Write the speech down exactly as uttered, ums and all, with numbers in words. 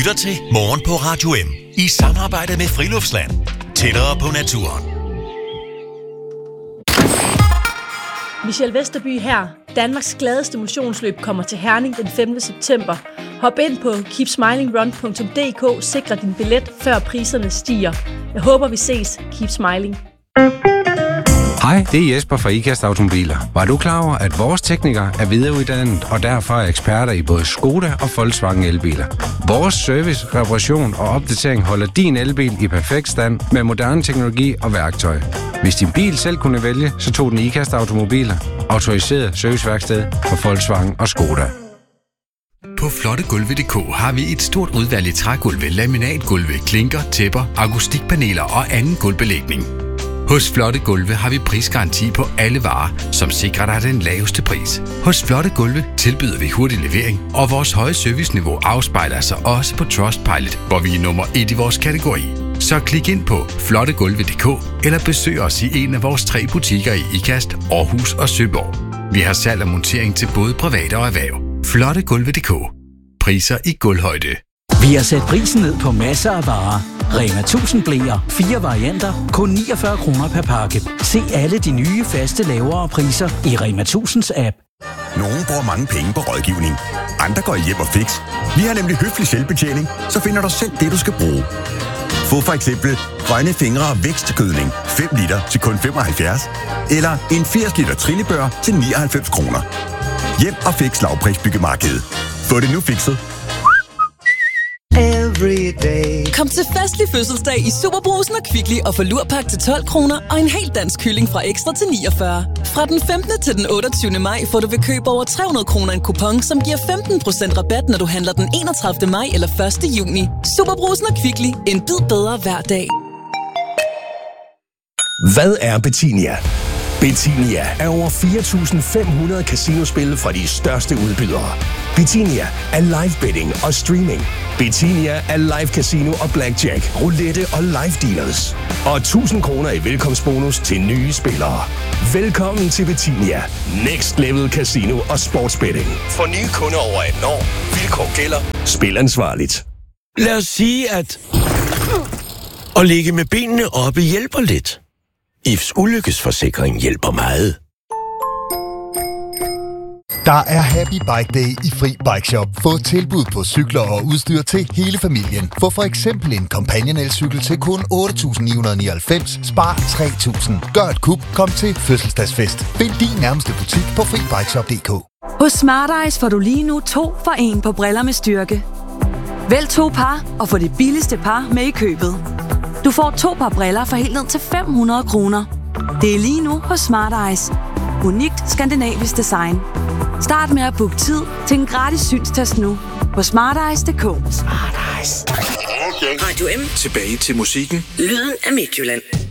lytter til Morgen på Radio M i samarbejde med Friluftsland. Tættere på naturen. Michelle Vesterby her. Danmarks gladeste motionsløb kommer til Herning den femte september. Hop ind på keep smiling run punktum d k, sikre din billet, før priserne stiger. Jeg håber, vi ses. Keep smiling. Hej, det er Jesper fra IKAST Automobiler. Var du klar over, at vores teknikere er videreuddannet og derfor er eksperter i både Skoda og Volkswagen elbiler? Vores service, reparation og opdatering holder din elbil i perfekt stand med moderne teknologi og værktøj. Hvis din bil selv kunne vælge, så tog den IKAST Automobiler. Autoriseret serviceværksted for Volkswagen og Skoda. På flottegulve punktum d k har vi et stort udvalg i trægulve, laminatgulve, klinker, tæpper, akustikpaneler og anden gulvbelægning. Hos Flotte Gulve har vi prisgaranti på alle varer, som sikrer dig den laveste pris. Hos Flotte Gulve tilbyder vi hurtig levering, og vores høje serviceniveau afspejler sig også på Trustpilot, hvor vi er nummer et i vores kategori. Så klik ind på flotte gulve punktum d k eller besøg os i en af vores tre butikker i IKAST, Aarhus og Søborg. Vi har salg og montering til både private og erhverv. Flotte Gulve punktum d k. Priser i gulvhøjde. Vi har sat prisen ned på masser af varer. Rema tusind bleer, fire varianter, kun niogfyrre kroner per pakke. Se alle de nye, faste, lavere priser i Rema tusinds app. Nogle bruger mange penge på rådgivning. Andre går i hjem og fix. Vi har nemlig høflig selvbetjening, så finder du selv det, du skal bruge. Få for eksempel grønne fingre og vækstkødning fem liter til kun femoghalvfjerds. Eller en firs liter trillebør til nioghalvfems kroner. Hjem og fix lavprisbyggemarkedet. Få det nu fikset. Kom til festlig fødselsdag i Superbrusen og Kvickly og få lurpak til tolv kroner og en helt dansk kylling fra Ekstra til niogfyrre. Fra den femtende til den otteogtyvende maj får du ved køb over tre hundrede kroner en kupon, som giver femten procent rabat, når du handler den enogtredivte maj eller første juni. Superbrusen og Kvickly. En bid bedre hver dag. Hvad er Betinia? Betinia er over fire tusind fem hundrede casinospil fra de største udbydere. Betinia er live betting og streaming. Betinia er live casino og blackjack, roulette og live dealers. Og tusind kroner i velkomstbonus til nye spillere. Velkommen til Betinia. Next level casino og sportsbetting. For nye kunder over atten år. Vilkår gælder. Spil ansvarligt. Lad os sige, at at ligge med benene oppe hjælper lidt. I F's ulykkesforsikring hjælper meget. Der er Happy Bike Day i Fri Bike Shop. Få tilbud på cykler og udstyr til hele familien. Få for eksempel en Companion elcykel til kun otte tusind ni hundrede nioghalvfems. Spar tre tusind. Gør et kup. Kom til fødselsdagsfest. Find din nærmeste butik på fri bike shop punktum d k. Hos Smart Eyes får du lige nu to for en på briller med styrke. Vælg to par og få det billigste par med i købet. Du får to par briller for helt ned til fem hundrede kroner. Det er lige nu hos Smart Eyes. Unikt skandinavisk design. Start med at booke tid til en gratis synstest nu på smart eyes punktum d k. Smart Eyes. Okay. Radio M. Tilbage til musikken. Lyden af Midtjylland.